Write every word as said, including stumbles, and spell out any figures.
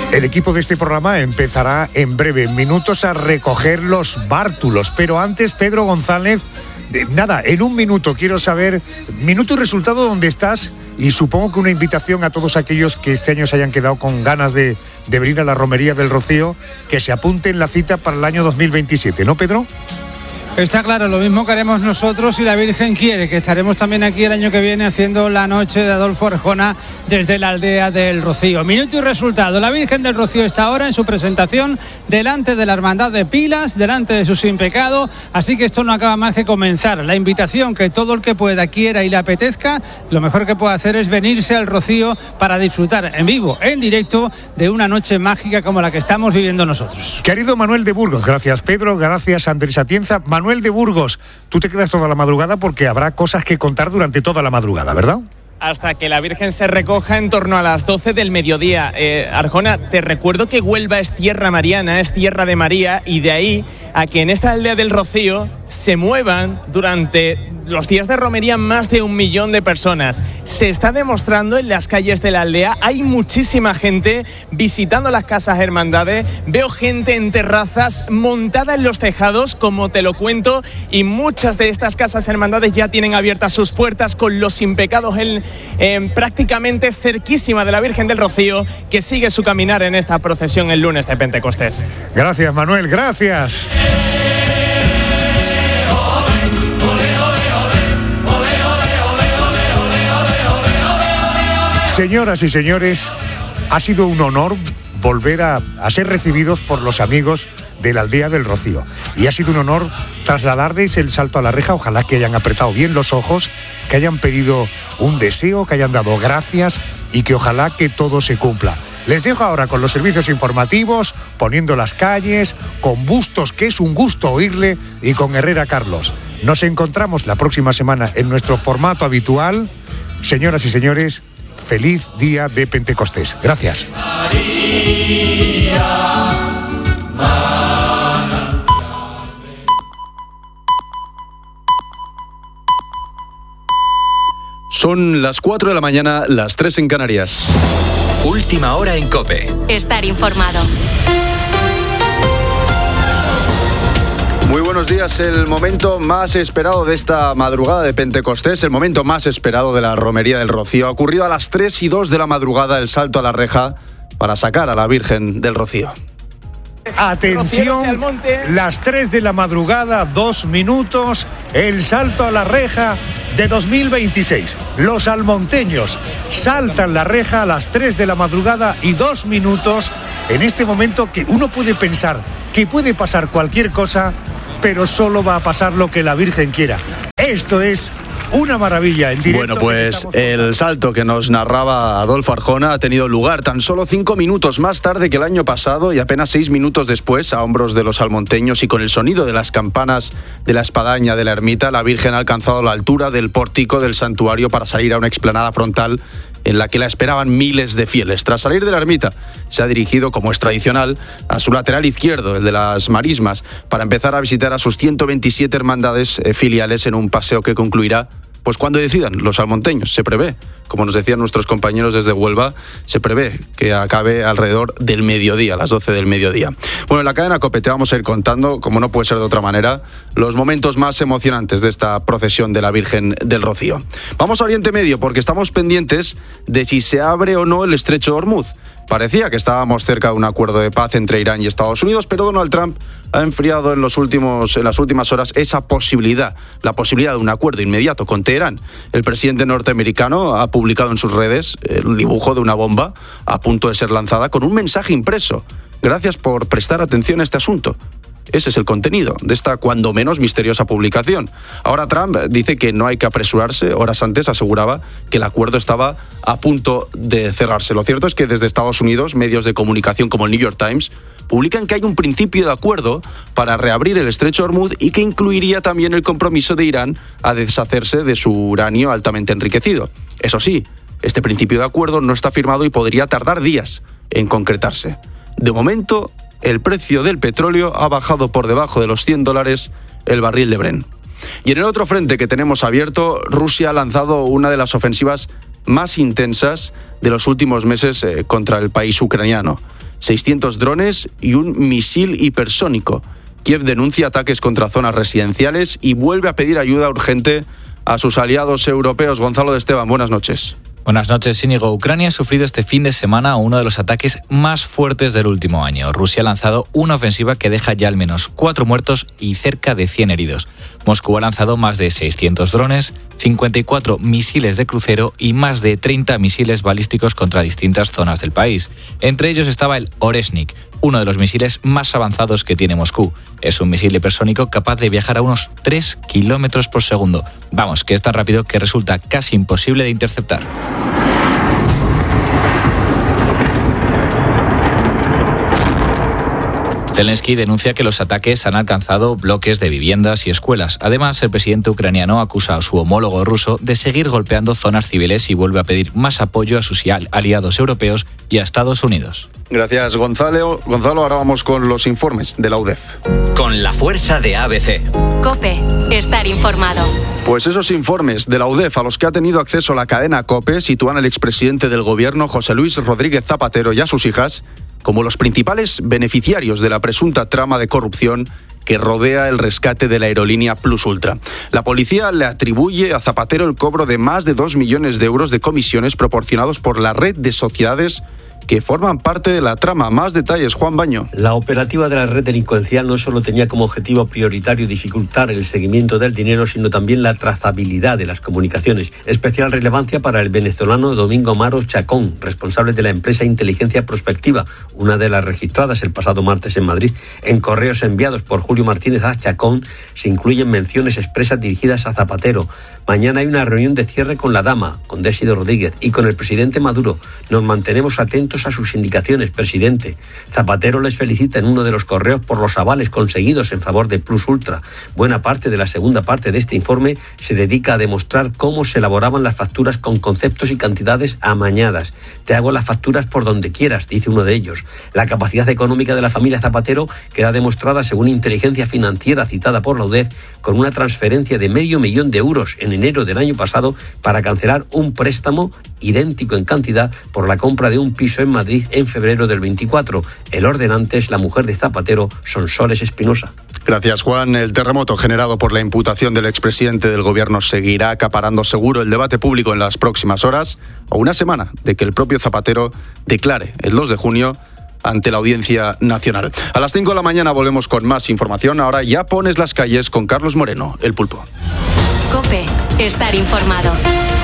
El equipo de este programa empezará en breve minutos a recoger los bártulos, pero antes Pedro González, de, nada, en un minuto quiero saber, minuto y resultado dónde estás, y supongo que una invitación a todos aquellos que este año se hayan quedado con ganas de, de venir a la Romería del Rocío, que se apunten la cita para el año dos mil veintisiete, ¿no, Pedro? Está claro, lo mismo que haremos nosotros si la Virgen quiere, que estaremos también aquí el año que viene haciendo la noche de Adolfo Arjona desde la aldea del Rocío. Minuto y resultado. La Virgen del Rocío está ahora en su presentación delante de la Hermandad de Pilas, delante de su Sin Pecado, así que esto no acaba más que comenzar. La invitación que todo el que pueda, quiera y le apetezca, lo mejor que puede hacer es venirse al Rocío para disfrutar en vivo, en directo, de una noche mágica como la que estamos viviendo nosotros. Querido Manuel de Burgos, gracias Pedro, gracias Andrés Atienza. Manuel de Burgos, tú te quedas toda la madrugada porque habrá cosas que contar durante toda la madrugada, ¿verdad? Hasta que la Virgen se recoja en torno a las doce del mediodía. Eh, Arjona, te recuerdo que Huelva es tierra mariana, es tierra de María, y de ahí a que en esta aldea del Rocío se muevan durante los días de romería más de un millón de personas. Se está demostrando en las calles de la aldea. Hay muchísima gente visitando las casas hermandades. Veo gente en terrazas, montada en los tejados, como te lo cuento, y muchas de estas casas hermandades ya tienen abiertas sus puertas con los Sin Pecados en, en, prácticamente cerquísima de la Virgen del Rocío, que sigue su caminar en esta procesión el lunes de Pentecostés. Gracias, Manuel, gracias. Señoras y señores, ha sido un honor volver a, a ser recibidos por los amigos de la aldea del Rocío. Y ha sido un honor trasladarles el salto a la reja. Ojalá que hayan apretado bien los ojos, que hayan pedido un deseo, que hayan dado gracias y que ojalá que todo se cumpla. Les dejo ahora con los servicios informativos, poniendo las calles, con Bustos, que es un gusto oírle, y con Herrera Carlos. Nos encontramos la próxima semana en nuestro formato habitual. Señoras y señores, feliz día de Pentecostés. Gracias. María, María. Son las cuatro de la mañana, las tres en Canarias. Última hora en COPE. Estar informado. Muy buenos días. El momento más esperado de esta madrugada de Pentecostés, el momento más esperado de la Romería del Rocío. Ha ocurrido a las tres y dos de la madrugada el salto a la reja para sacar a la Virgen del Rocío. Atención, las tres de la madrugada, dos minutos, el salto a la reja de dos mil veintiséis. Los almonteños saltan la reja a las tres de la madrugada y dos minutos, en este momento que uno puede pensar que puede pasar cualquier cosa, pero solo va a pasar lo que la Virgen quiera. Esto es una maravilla en directo. Bueno, pues el salto que nos narraba Adolfo Arjona ha tenido lugar tan solo cinco minutos más tarde que el año pasado y apenas seis minutos después, a hombros de los almonteños y con el sonido de las campanas de la espadaña de la ermita, la Virgen ha alcanzado la altura del pórtico del santuario para salir a una explanada frontal en la que la esperaban miles de fieles. Tras salir de la ermita, se ha dirigido, como es tradicional, a su lateral izquierdo, el de las Marismas, para empezar a visitar a sus ciento veintisiete hermandades eh, filiales en un paseo que concluirá pues cuando decidan los almonteños. Se prevé, como nos decían nuestros compañeros desde Huelva, se prevé que acabe alrededor del mediodía, a las doce del mediodía. Bueno, en la cadena COPE te vamos a ir contando, como no puede ser de otra manera, los momentos más emocionantes de esta procesión de la Virgen del Rocío. Vamos a Oriente Medio porque estamos pendientes de si se abre o no el estrecho de Hormuz. Parecía que estábamos cerca de un acuerdo de paz entre Irán y Estados Unidos, pero Donald Trump ha enfriado en, los últimos, en las últimas horas esa posibilidad, la posibilidad de un acuerdo inmediato con Teherán. El presidente norteamericano ha publicado en sus redes el dibujo de una bomba a punto de ser lanzada con un mensaje impreso. Gracias por prestar atención a este asunto. Ese es el contenido de esta cuando menos misteriosa publicación. Ahora Trump dice que no hay que apresurarse. Horas antes aseguraba que el acuerdo estaba a punto de cerrarse. Lo cierto es que desde Estados Unidos, medios de comunicación como el New York Times publican que hay un principio de acuerdo para reabrir el estrecho de Hormuz y que incluiría también el compromiso de Irán a deshacerse de su uranio altamente enriquecido. Eso sí, este principio de acuerdo no está firmado y podría tardar días en concretarse. De momento, el precio del petróleo ha bajado por debajo de los cien dólares el barril de Brent. Y en el otro frente que tenemos abierto, Rusia ha lanzado una de las ofensivas más intensas de los últimos meses eh, contra el país ucraniano. seiscientos drones y un misil hipersónico. Kiev denuncia ataques contra zonas residenciales y vuelve a pedir ayuda urgente a sus aliados europeos. Gonzalo de Esteban, buenas noches. Buenas noches, Íñigo. Ucrania ha sufrido este fin de semana uno de los ataques más fuertes del último año. Rusia ha lanzado una ofensiva que deja ya al menos cuatro muertos y cerca de cien heridos. Moscú ha lanzado más de seiscientos drones, cincuenta y cuatro misiles de crucero y más de treinta misiles balísticos contra distintas zonas del país. Entre ellos estaba el Oresnik, uno de los misiles más avanzados que tiene Moscú. Es un misil hipersónico capaz de viajar a unos tres kilómetros por segundo. Vamos, que es tan rápido que resulta casi imposible de interceptar. Zelensky denuncia que los ataques han alcanzado bloques de viviendas y escuelas. Además, el presidente ucraniano acusa a su homólogo ruso de seguir golpeando zonas civiles y vuelve a pedir más apoyo a sus aliados europeos y a Estados Unidos. Gracias, Gonzalo. Gonzalo, ahora vamos con los informes de la U D E F. Con la fuerza de A B C. COPE, estar informado. Pues esos informes de la U D E F a los que ha tenido acceso la cadena COPE sitúan al expresidente del gobierno, José Luis Rodríguez Zapatero, y a sus hijas como los principales beneficiarios de la presunta trama de corrupción que rodea el rescate de la aerolínea Plus Ultra. La policía le atribuye a Zapatero el cobro de más de dos millones de euros de comisiones proporcionados por la red de sociedades que forman parte de la trama. Más detalles, Juan Baño. La operativa de la red delincuencial no solo tenía como objetivo prioritario dificultar el seguimiento del dinero, sino también la trazabilidad de las comunicaciones. Especial relevancia para el venezolano Domingo Amaro Chacón, responsable de la empresa Inteligencia Prospectiva, una de las registradas el pasado martes en Madrid. En correos enviados por Julio Martínez a Chacón se incluyen menciones expresas dirigidas a Zapatero. Mañana hay una reunión de cierre con la dama, con Désiré Rodríguez, y con el presidente Maduro. Nos mantenemos atentos a sus indicaciones, presidente. Zapatero les felicita en uno de los correos por los avales conseguidos en favor de Plus Ultra. Buena parte de la segunda parte de este informe se dedica a demostrar cómo se elaboraban las facturas con conceptos y cantidades amañadas. Te hago las facturas por donde quieras, dice uno de ellos. La capacidad económica de la familia Zapatero queda demostrada según inteligencia financiera citada por la U D E F con una transferencia de medio millón de euros en enero del año pasado para cancelar un préstamo idéntico en cantidad por la compra de un piso en Madrid en febrero del veinticuatro. El ordenante es la mujer de Zapatero, Sonsoles Espinosa. Gracias, Juan. El terremoto generado por la imputación del expresidente del gobierno seguirá acaparando seguro el debate público en las próximas horas, a una semana de que el propio Zapatero declare el dos de junio ante la Audiencia Nacional. A las cinco de la mañana volvemos con más información. Ahora ya pones las calles con Carlos Moreno, el Pulpo. COPE, estar informado.